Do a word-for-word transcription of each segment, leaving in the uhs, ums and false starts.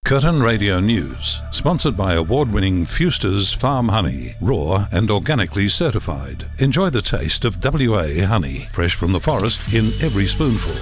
Curtin Radio News, sponsored by award-winning Fuster's Farm Honey, raw and organically certified. Enjoy the taste of W A honey, fresh from the forest in every spoonful.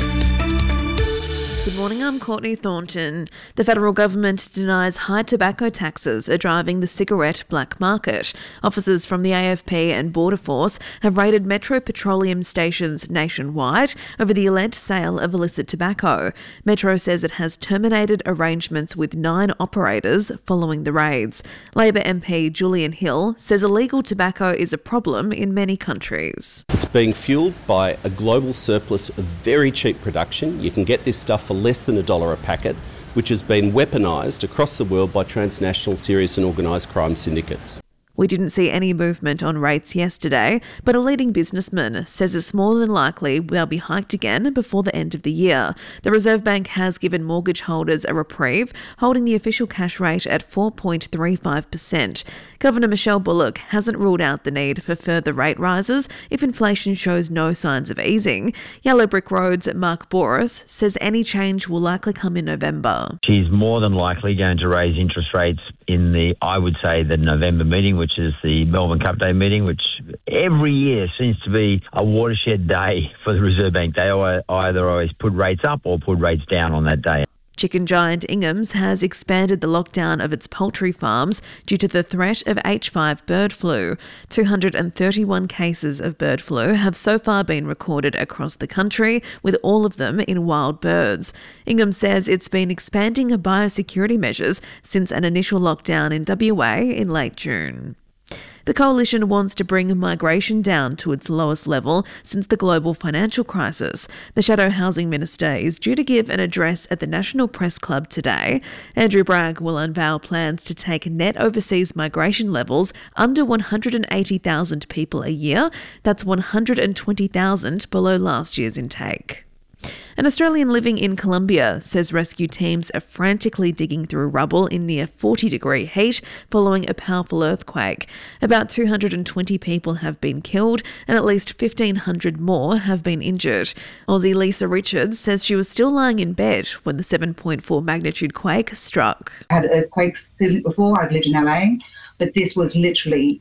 Good morning, I'm Courtney Thornton. The federal government denies high tobacco taxes are driving the cigarette black market. Officers from the A F P and Border Force have raided Metro Petroleum stations nationwide over the alleged sale of illicit tobacco. Metro says it has terminated arrangements with nine operators following the raids. Labor M P Julian Hill says illegal tobacco is a problem in many countries. It's being fuelled by a global surplus of very cheap production. You can get this stuff for less than a dollar a packet, which has been weaponised across the world by transnational serious and organised crime syndicates. We didn't see any movement on rates yesterday, but a leading businessman says it's more than likely they'll be hiked again before the end of the year. The Reserve Bank has given mortgage holders a reprieve, holding the official cash rate at four point three five percent. Governor Michelle Bullock hasn't ruled out the need for further rate rises if inflation shows no signs of easing. Yellow Brick Road's Mark Boris says any change will likely come in November. She's more than likely going to raise interest rates in the, I would say, the November meeting, which is the Melbourne Cup Day meeting, which every year seems to be a watershed day for the Reserve Bank. They either always put rates up or put rates down on that day. Chicken giant Ingham's has expanded the lockdown of its poultry farms due to the threat of H five bird flu. two hundred thirty-one cases of bird flu have so far been recorded across the country, with all of them in wild birds. Inghams says it's been expanding biosecurity measures since an initial lockdown in W A in late June. The coalition wants to bring migration down to its lowest level since the global financial crisis. The Shadow Housing Minister is due to give an address at the National Press Club today. Andrew Bragg will unveil plans to take net overseas migration levels under one hundred eighty thousand people a year. That's one hundred twenty thousand below last year's intake. An Australian living in Colombia says rescue teams are frantically digging through rubble in near forty degree heat following a powerful earthquake. About two hundred twenty people have been killed and at least fifteen hundred more have been injured. Aussie Lisa Richards says she was still lying in bed when the seven point four magnitude quake struck. I had earthquakes before, I've lived in L A, but this was literally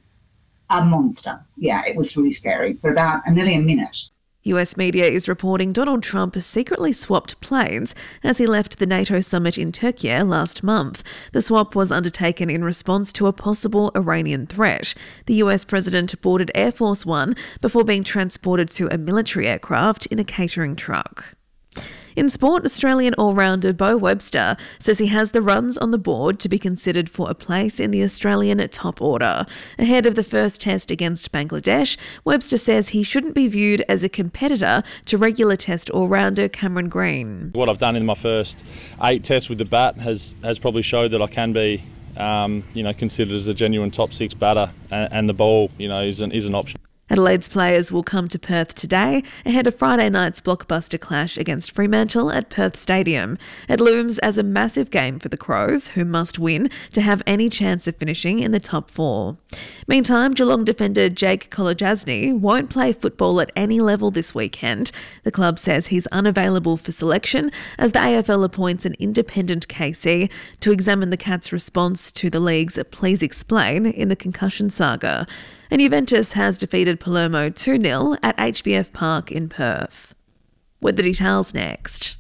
a monster. Yeah, it was really scary for about nearly a minute. U S media is reporting Donald Trump secretly swapped planes as he left the NATO summit in Turkey last month. The swap was undertaken in response to a possible Iranian threat. The U S president boarded Air Force One before being transported to a military aircraft in a catering truck. In sport, Australian all-rounder Beau Webster says he has the runs on the board to be considered for a place in the Australian top order. Ahead of the first test against Bangladesh, Webster says he shouldn't be viewed as a competitor to regular test all-rounder Cameron Green. What I've done in my first eight tests with the bat has, has probably showed that I can be um, you know, considered as a genuine top six batter, and, and the ball you know, is an, is an option. Adelaide's players will come to Perth today ahead of Friday night's blockbuster clash against Fremantle at Perth Stadium. It looms as a massive game for the Crows, who must win to have any chance of finishing in the top four. Meantime, Geelong defender Jake Kolodjasny won't play football at any level this weekend. The club says he's unavailable for selection as the A F L appoints an independent K C to examine the Cats' response to the league's Please Explain in the concussion saga. And Juventus has defeated Palermo two nil at H B F Park in Perth. With the details next.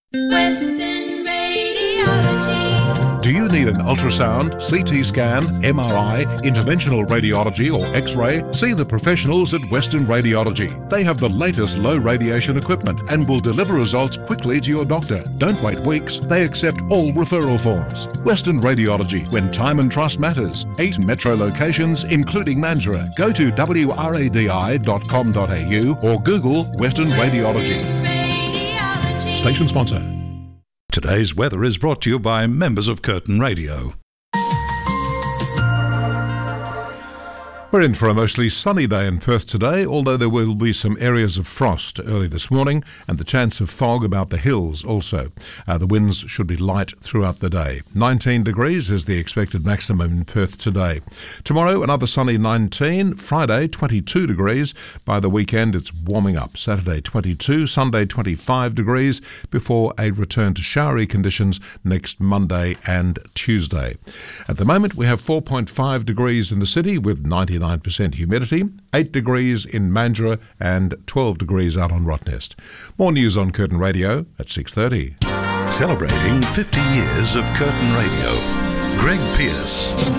Western Radiology. Do you need an ultrasound, C T scan, M R I, interventional radiology or X-ray? See the professionals at Western Radiology. They have the latest low radiation equipment and will deliver results quickly to your doctor. Don't wait weeks. They accept all referral forms. Western Radiology, when time and trust matters. Eight metro locations, including Mandurah. Go to w r a d i dot com dot a u or Google Western Radiology. Radiology. Station sponsor. Today's weather is brought to you by members of Curtin Radio. We're in for a mostly sunny day in Perth today, although there will be some areas of frost early this morning and the chance of fog about the hills also. Uh, the winds should be light throughout the day. nineteen degrees is the expected maximum in Perth today. Tomorrow, another sunny nineteen. Friday, twenty-two degrees. By the weekend, it's warming up. Saturday, twenty-two. Sunday, twenty-five degrees before a return to showery conditions next Monday and Tuesday. At the moment, we have four point five degrees in the city with ninety-nine percent humidity, eight degrees in Mandurah and twelve degrees out on Rottnest. More news on Curtin Radio at six thirty. Celebrating fifty years of Curtin Radio. Greg Pearce.